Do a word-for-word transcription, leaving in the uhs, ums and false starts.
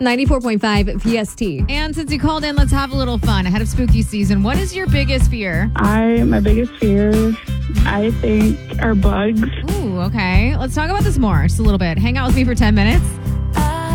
ninety-four point five P S T. And since you called in, let's have a little fun ahead of spooky season. What is your biggest fear? I, my biggest fears, I think, are bugs. Ooh, okay. Let's talk about this more just a little bit. Hang out with me for ten minutes.